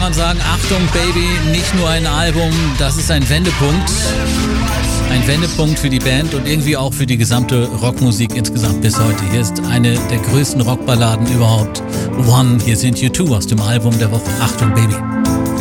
man sagen, Achtung Baby, nicht nur ein Album, das ist ein Wendepunkt. Ein Wendepunkt für die Band und irgendwie auch für die gesamte Rockmusik insgesamt bis heute. Hier ist eine der größten Rockballaden überhaupt. One, hier sind U2 aus dem Album der Woche. Achtung Baby.